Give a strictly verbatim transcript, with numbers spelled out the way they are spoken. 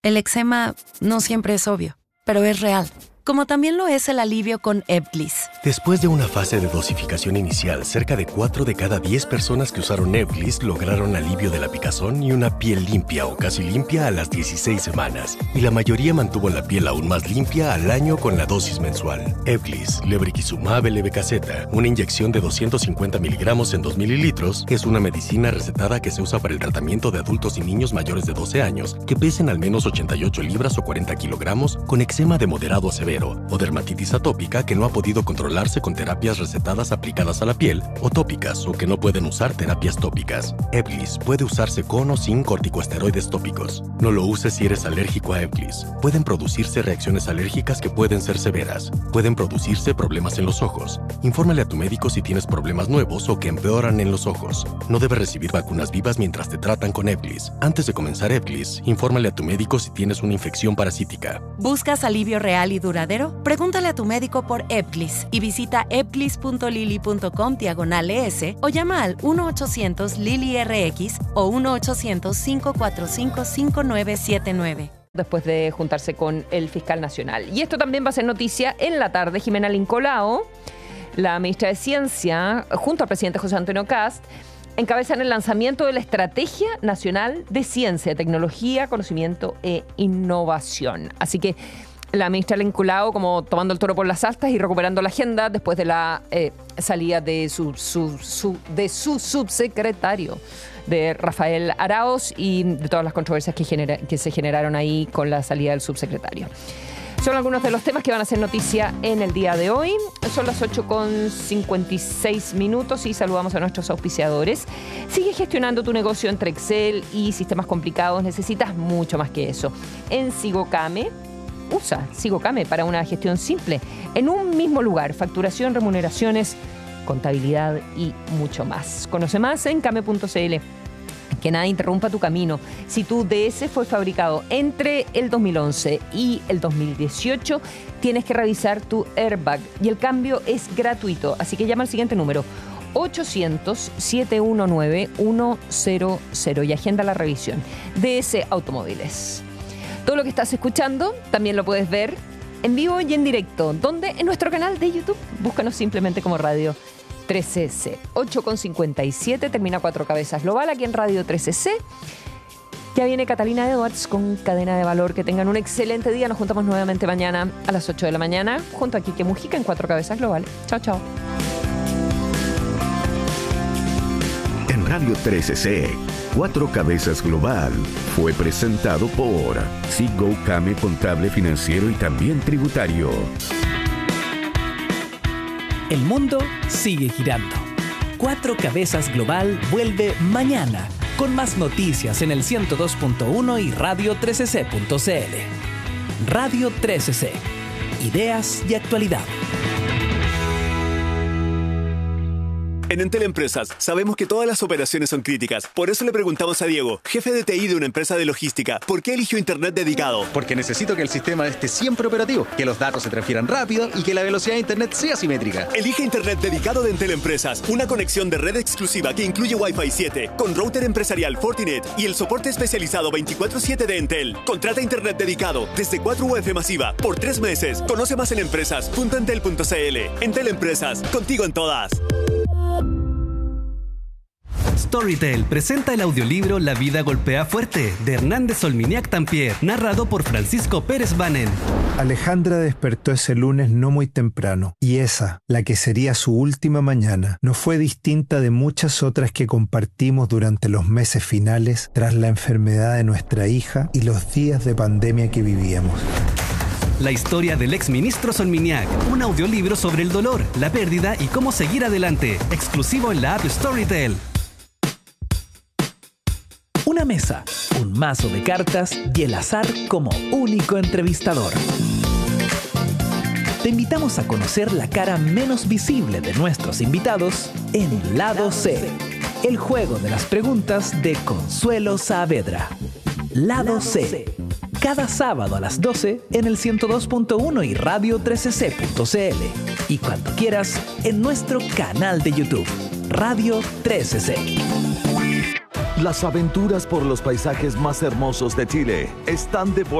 El eczema no siempre es obvio, pero es real. Como también lo es el alivio con Ebglyss. Después de una fase de dosificación inicial, cerca de cuatro de cada diez personas que usaron Ebglyss lograron alivio de la picazón y una piel limpia o casi limpia a las dieciséis semanas. Y la mayoría mantuvo la piel aún más limpia al año con la dosis mensual. Ebglyss, lebrikizumab levetaceta, una inyección de doscientos cincuenta miligramos en dos mililitros, es una medicina recetada que se usa para el tratamiento de adultos y niños mayores de doce años que pesen al menos ochenta y ocho libras o cuarenta kilogramos con eczema de moderado a severo o dermatitis atópica que no ha podido controlarse con terapias recetadas aplicadas a la piel o tópicas o que no pueden usar terapias tópicas. Ebglyss puede usarse con o sin corticosteroides tópicos. No lo uses si eres alérgico a Ebglyss. Pueden producirse reacciones alérgicas que pueden ser severas. Pueden producirse problemas en los ojos. Infórmale a tu médico si tienes problemas nuevos o que empeoran en los ojos. No debes recibir vacunas vivas mientras te tratan con Ebglyss. Antes de comenzar Ebglyss, infórmale a tu médico si tienes una infección parasítica. ¿Buscas alivio real y duradero? Pregúntale a tu médico por Ebglyss y visita ebglyss punto lili punto com diagonal es o llama al uno ochocientos Lili R X o uno ochocientos, cinco cuatro cinco, cinco nueve siete nueve. Después de juntarse con el fiscal nacional. Y esto también va a ser noticia en la tarde. Jimena Lincolao, la ministra de Ciencia, junto al presidente José Antonio Kast, encabezan el lanzamiento de la Estrategia Nacional de Ciencia, Tecnología, Conocimiento e Innovación. Así que la ministra Lincolao como tomando el toro por las astas y recuperando la agenda después de la eh, salida de su, su, su, de su subsecretario, de Rafael Araoz, y de todas las controversias que, genera, que se generaron ahí con la salida del subsecretario. Son algunos de los temas que van a ser noticia en el día de hoy. Son las ocho con cincuenta y seis minutos y saludamos a nuestros auspiciadores. Sigue gestionando tu negocio entre Excel y sistemas complicados. Necesitas mucho más que eso. En Sigocame, usa Sigocame para una gestión simple. En un mismo lugar, facturación, remuneraciones, contabilidad y mucho más. Conoce más en came punto cl. Que nada interrumpa tu camino. Si tu D S fue fabricado entre el dos mil once y el dos mil dieciocho, tienes que revisar tu airbag y el cambio es gratuito. Así que llama al siguiente número, ochocientos, siete uno nueve, uno cero cero, y agenda la revisión. D S Automóviles. Todo lo que estás escuchando también lo puedes ver en vivo y en directo. ¿Dónde? En nuestro canal de YouTube. Búscanos simplemente como Radio trece C. ocho con cincuenta y siete, termina Cuatro Cabezas Global aquí en Radio trece C. Ya viene Catalina Edwards con Cadena de Valor. Que tengan un excelente día. Nos juntamos nuevamente mañana a las ocho de la mañana junto a Quique Mujica en Cuatro Cabezas Global. Chao, chao. En Radio trece C, Cuatro Cabezas Global fue presentado por Sigocame Contable Financiero y también Tributario. El mundo sigue girando. Cuatro Cabezas Global vuelve mañana con más noticias en el ciento dos punto uno y radio trece c punto cl. Radio trece C. Ideas y actualidad. En Entel Empresas sabemos que todas las operaciones son críticas. Por eso le preguntamos a Diego, jefe de T I de una empresa de logística, ¿por qué eligió Internet dedicado? Porque necesito que el sistema esté siempre operativo, que los datos se transfieran rápido y que la velocidad de Internet sea simétrica. Elige Internet dedicado de Entel Empresas. Una conexión de red exclusiva que incluye Wi-Fi siete, con router empresarial Fortinet y el soporte especializado veinticuatro siete de Entel. Contrata Internet dedicado desde cuatro U F masiva por tres meses. Conoce más en empresas punto entel punto cl. Entel Empresas, contigo en todas. Storytel presenta el audiolibro La vida golpea fuerte, de Hernández Solminiac Tampier, narrado por Francisco Pérez Banen. Alejandra despertó ese lunes no muy temprano, y esa, la que sería su última mañana, no fue distinta de muchas otras que compartimos durante los meses finales tras la enfermedad de nuestra hija y los días de pandemia que vivíamos. La historia del exministro Solminiac, un audiolibro sobre el dolor, la pérdida y cómo seguir adelante, exclusivo en la app Storytel. Una mesa, un mazo de cartas y el azar como único entrevistador. Te invitamos a conocer la cara menos visible de nuestros invitados en Lado C, el juego de las preguntas de Consuelo Saavedra. Lado C, cada sábado a las doce en el ciento dos punto uno y radio trece c punto cl y cuando quieras en nuestro canal de YouTube, Radio trece C. Las aventuras por los paisajes más hermosos de Chile están de vuelta.